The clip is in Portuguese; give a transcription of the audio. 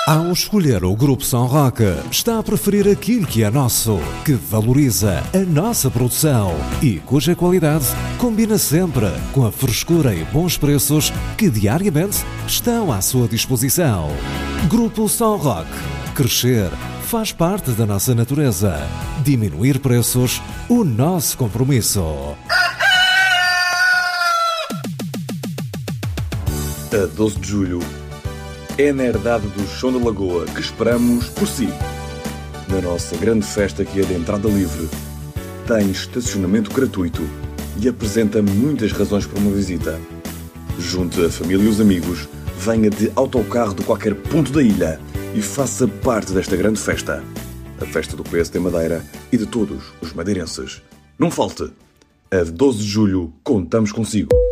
Ao escolher o Grupo São Roque, está a preferir aquilo que é nosso, que valoriza a nossa produção e cuja qualidade combina sempre com a frescura e bons preços que diariamente estão à sua disposição. Grupo São Roque. Crescer faz parte da nossa natureza. Diminuir preços, o nosso compromisso. A 12 de julho é na herdade do Chão da Lagoa que esperamos por si. Na nossa grande festa, que é de entrada livre, tem estacionamento gratuito e apresenta muitas razões para uma visita. Junte a família e os amigos, venha de autocarro de qualquer ponto da ilha e faça parte desta grande festa. A festa do PSD Madeira e de todos os madeirenses. Não falte! A 12 de julho contamos consigo.